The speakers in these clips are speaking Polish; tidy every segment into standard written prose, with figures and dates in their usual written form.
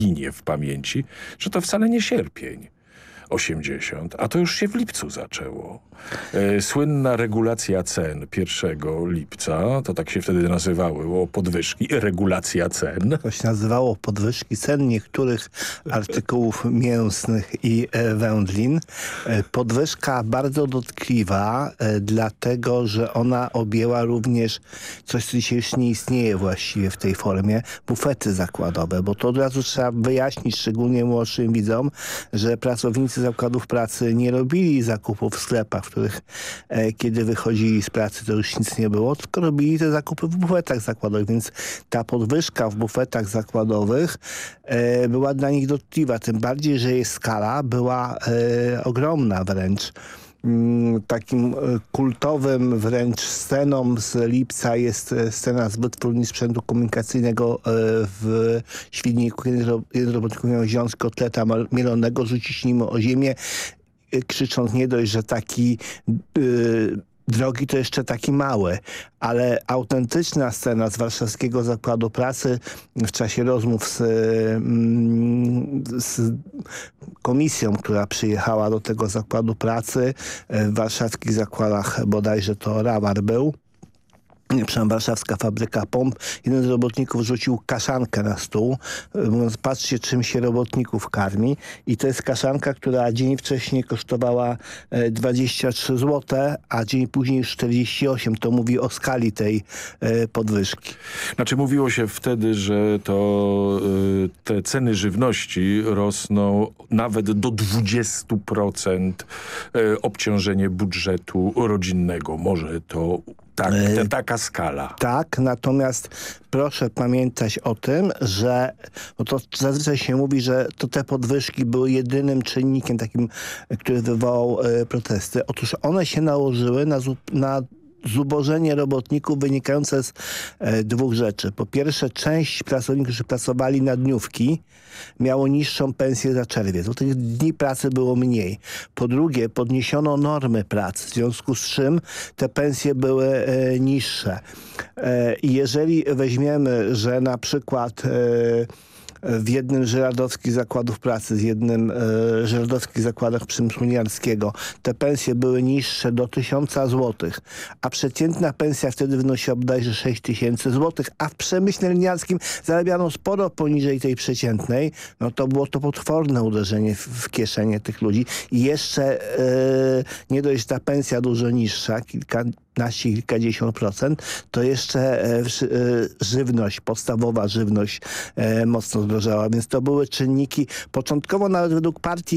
ginie w pamięci, że to wcale nie sierpień 80, a to już się w lipcu zaczęło. Słynna regulacja cen 1 lipca, to tak się wtedy nazywało, podwyżki, regulacja cen. To się nazywało podwyżki cen niektórych artykułów mięsnych i wędlin. Podwyżka bardzo dotkliwa, dlatego że ona objęła również coś, co dzisiaj już nie istnieje właściwie w tej formie, bufety zakładowe, bo to od razu trzeba wyjaśnić, szczególnie młodszym widzom, że pracownicy zakładów pracy nie robili zakupów w sklepach, w których kiedy wychodzili z pracy, to już nic nie było, tylko robili te zakupy w bufetach zakładowych, więc ta podwyżka w bufetach zakładowych była dla nich dotkliwa, tym bardziej, że jej skala była ogromna wręcz. Takim kultowym wręcz sceną z lipca jest scena z wytwórni sprzętu komunikacyjnego w Świdniku, kiedy jeden robotników miał wziąć kotleta mielonego, rzucić nim o ziemię, krzycząc nie dość, że taki drogi, to jeszcze taki mały, ale autentyczna scena z warszawskiego zakładu pracy w czasie rozmów z komisją, która przyjechała do tego zakładu pracy w warszawskich zakładach, bodajże to Rawar był, warszawska fabryka pomp. Jeden z robotników rzucił kaszankę na stół, mówiąc, patrzcie, czym się robotników karmi. I to jest kaszanka, która dzień wcześniej kosztowała 23 zł, a dzień później już 48. To mówi o skali tej podwyżki. Znaczy mówiło się wtedy, że to te ceny żywności rosną nawet do 20% obciążenie budżetu rodzinnego. Może to taka skala. Tak, natomiast proszę pamiętać o tym, że bo to zazwyczaj się mówi, że to te podwyżki były jedynym czynnikiem takim, który wywołał protesty. Otóż one się nałożyły na zubożenie robotników wynikające z dwóch rzeczy. Po pierwsze, część pracowników, którzy pracowali na dniówki, miało niższą pensję za czerwiec, bo tych dni pracy było mniej. Po drugie, podniesiono normy pracy, w związku z czym te pensje były niższe. I jeżeli weźmiemy, że na przykład w jednym z żeradowskich zakładów pracy, z jednym z żeradowskich zakładach przemysłu liniarskiego te pensje były niższe do 1000 zł, a przeciętna pensja wtedy wynosiła bodajże 6000 zł, a w przemyśle liniarskim zarabiano sporo poniżej tej przeciętnej, no to było to potworne uderzenie w kieszenie tych ludzi. I jeszcze nie dość, ta pensja dużo niższa, kilkadziesiąt procent, to jeszcze żywność, podstawowa żywność mocno zdrożała, więc to były czynniki. Początkowo nawet według partii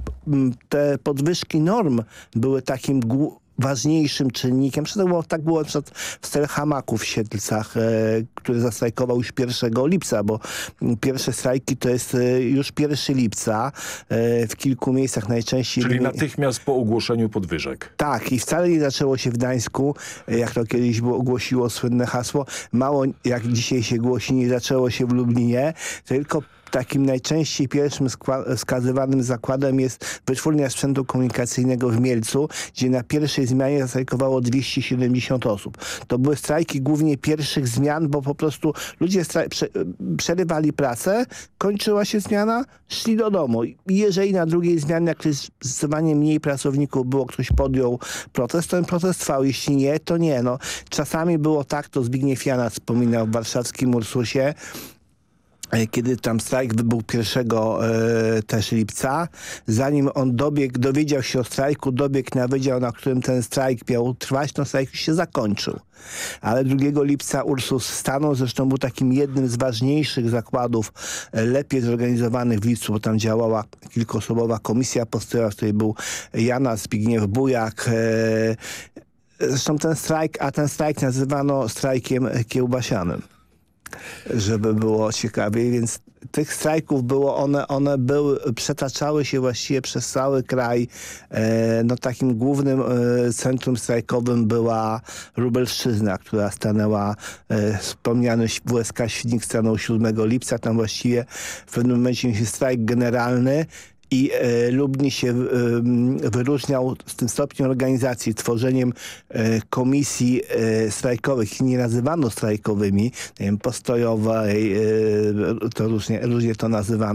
te podwyżki norm były takim ważniejszym czynnikiem. Tak było na przykład w Stelhamaku w Siedlcach, który zastrajkował już 1 lipca, bo pierwsze strajki to jest już 1 lipca w kilku miejscach najczęściej. Czyli natychmiast po ogłoszeniu podwyżek. Tak, i wcale nie zaczęło się w Gdańsku, jak to kiedyś ogłosiło słynne hasło. Mało, jak dzisiaj się głosi, nie zaczęło się w Lublinie, tylko takim najczęściej pierwszym wskazywanym zakładem jest wytwórnia sprzętu komunikacyjnego w Mielcu, gdzie na pierwszej zmianie zastrajkowało 270 osób. To były strajki głównie pierwszych zmian, bo po prostu ludzie przerywali pracę, kończyła się zmiana, szli do domu. I jeżeli na drugiej zmianie, jak jest zdecydowanie mniej pracowników było, ktoś podjął protest, to ten protest trwał. Jeśli nie, to nie. No, czasami było tak, to Zbigniew Jana wspominał w warszawskim Ursusie, kiedy tam strajk był 1 też lipca, zanim on dowiedział się o strajku, dobiegł na wydział, na którym ten strajk miał trwać, to strajk już się zakończył. Ale 2 lipca Ursus stanął, zresztą był takim jednym z ważniejszych zakładów, lepiej zorganizowanych w lipcu, bo tam działała kilkuosobowa komisja postojowa, w której był Jana, Zbigniew Bujak. Zresztą ten strajk nazywano strajkiem kiełbasianym, żeby było ciekawiej, więc tych strajków było, one przetaczały się właściwie przez cały kraj. No takim głównym centrum strajkowym była Lubelszczyzna, która stanęła, wspomniany WSK Świdnik stanął 7 lipca, tam właściwie w pewnym momencie się strajk generalny. I Lublin się wyróżniał z tym stopniem organizacji, tworzeniem komisji strajkowych. Nie nazywano strajkowymi, nie wiem, postojowej, to różnie to nazywano.